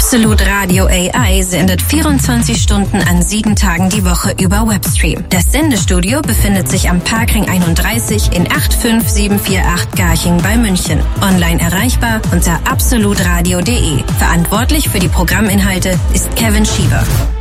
Absolut Radio AI sendet 24 Stunden an 7 Tagen die Woche über Webstream. Das Sendestudio befindet sich am Parkring 31 in 85748 Garching bei München. Online erreichbar unter absolutradio.de. Verantwortlich für die Programminhalte ist Kevin Schieber.